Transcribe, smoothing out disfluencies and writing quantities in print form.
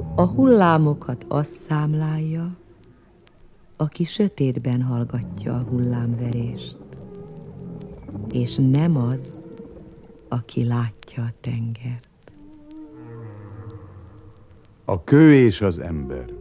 A hullámokat az számlálja, aki sötétben hallgatja a hullámverést, és nem az, aki látja a tengert. A kő és az ember.